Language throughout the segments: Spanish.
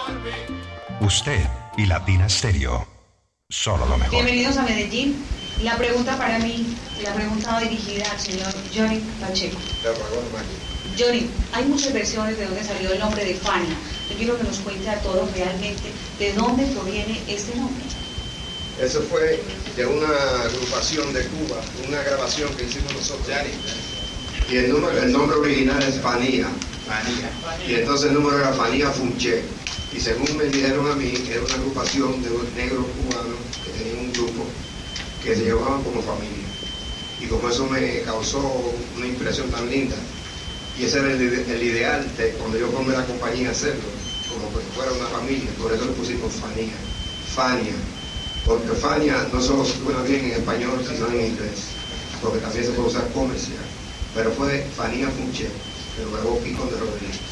Usted y Latina Stereo. Solo lo mejor. Bienvenidos a Medellín. La pregunta para mí, la pregunta va dirigida al señor Johnny Pacheco. Johnny, hay muchas versiones de dónde salió el nombre de Fania. Yo quiero que nos cuente a todos realmente de dónde proviene este nombre. Eso fue de una agrupación de Cuba, una grabación que hicimos nosotros. Y el nombre original es Fania. Y entonces el número era Fania Funché. Y según me dijeron a mí, era una agrupación de negros cubanos que tenían un grupo que se llevaban como familia. Y como eso me causó una impresión tan linda, y ese era el ideal de cuando yo formé la compañía hacerlo, como que fuera una familia, por eso le pusimos Fania, Fania, porque Fania no solo suena bien en español, sino en inglés, porque también se puede usar comercial, pero fue Fania Funché, que lo grabó Pico de Rodríguez.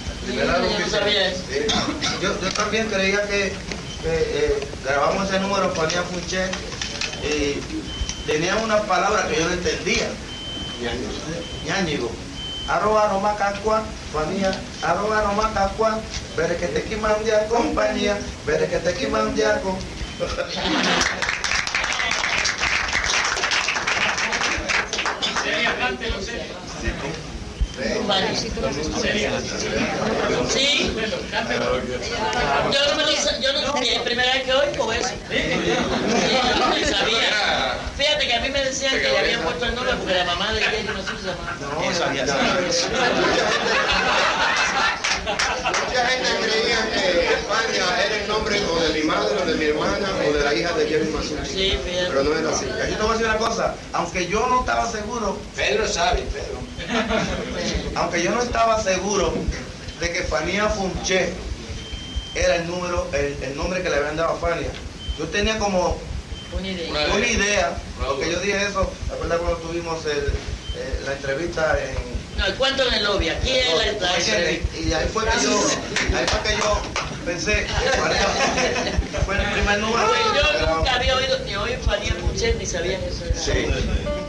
Yo también creía que grabamos ese número Fania Funché y tenía una palabra que yo no entendía. Ñáñigo. Arroba macacua, Fania, arroba macacua, veré que te quiman de compañía, veré que te quiman de aco. Sí, yo no es primera vez que oigo eso. Yo no sabía. Fíjate que a mí me decían que le habían puesto el nombre porque la mamá de Jenny no se llama. Mucha gente creía que Fania era el nombre o de mi madre, o de mi hermana, o de la hija de Jerry Masucci. Sí, fíjate. Pero no era así. Yo te voy a decir una cosa, aunque yo no estaba seguro, Pedro sabe, Pedro. aunque yo no estaba seguro de que Fania Funché era el nombre que le habían dado a Fania, yo tenía como una idea, porque yo dije eso, ¿te acuerdas cuando tuvimos la entrevista en... No, el cuento en el lobby, aquí es la entrevista. Y ahí fue que yo pensé que Fania fue el primer número. Yo nunca había oído ni Fania Funché ni sabía que eso era. Sí.